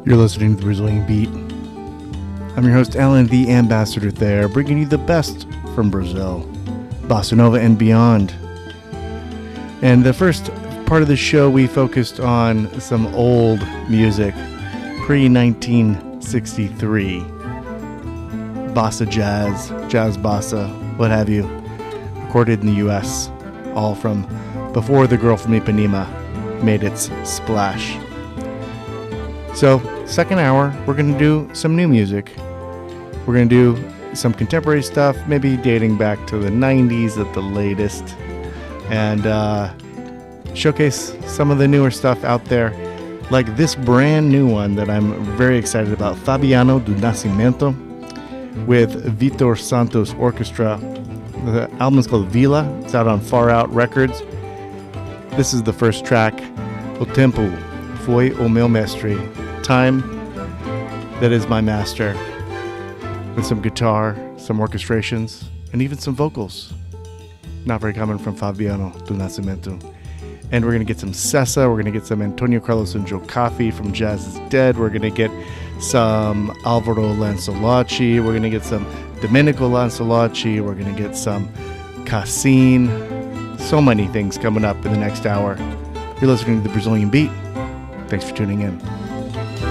You're listening to the Brazilian Beat. I'm your host, Alan, the Ambassador there, bringing you the best from Brazil, Bossa Nova and beyond. And the first part of the show, we focused on some old music, pre-1963. Bossa jazz, jazz bossa, what have you, recorded in the U.S., all from before The Girl from Ipanema made its splash. So, second hour, we're going to do some new music. We're going to do some contemporary stuff, maybe dating back to the 90s at the latest, and showcase some of the newer stuff out there, like this brand new one that I'm very excited about, Fabiano do Nascimento, with Vitor Santos Orchestra. The album is called Vila. It's out on Far Out Records. This is the first track, O Tempo Foi o Meu Mestre, Time That Is My Master, with some guitar, some orchestrations, and even some vocals. Not very common from Fabiano do Nascimento. And we're going to get some Sessa, we're going to get some Antonio Carlos and Joe Coffey from Jazz is Dead, we're going to get some Alvaro Lancelacci, we're going to get some Domenico Lancelacci, we're going to get some Cassin. So many things coming up in the next hour. You're listening to the Brazilian Beat. Thanks for tuning in.